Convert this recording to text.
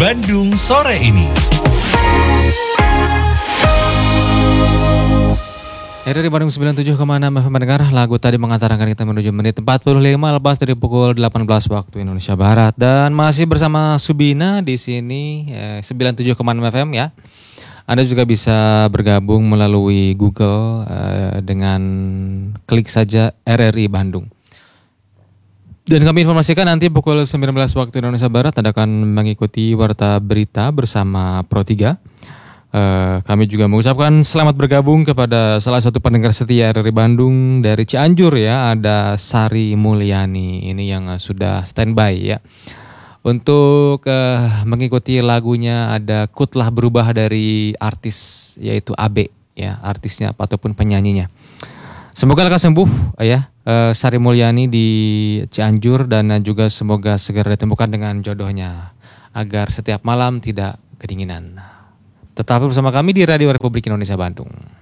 Bandung sore ini. RRI Bandung 97,6 FM mendengar lagu tadi mengantarkan kita menuju menit 45 lepas dari pukul 18 waktu Indonesia Barat, dan masih bersama Subina di sini 97,6 FM ya. Anda juga bisa bergabung melalui Google dengan klik saja RRI Bandung. Dan kami informasikan nanti pukul 19 waktu Indonesia Barat Anda akan mengikuti Warta Berita bersama Pro 3. Kami juga mengucapkan selamat bergabung kepada salah satu pendengar setia RRI Bandung dari Cianjur ya, ada Sari Mulyani ini yang sudah standby ya. Untuk mengikuti lagunya ada Ku Telah Berubah dari artis yaitu AB ya, artisnya ataupun penyanyinya. Semoga lekas sembuh ya Sari Mulyani di Cianjur, dan juga semoga segera ditemukan dengan jodohnya agar setiap malam tidak kedinginan. Tetap bersama kami di Radio Republik Indonesia Bandung.